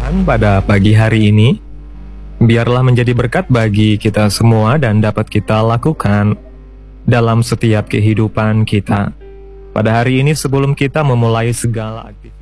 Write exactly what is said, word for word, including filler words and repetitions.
Tuhan pada pagi hari ini, biarlah menjadi berkat bagi kita semua dan dapat kita lakukan dalam setiap kehidupan kita. Pada hari ini sebelum kita memulai segala aktivitas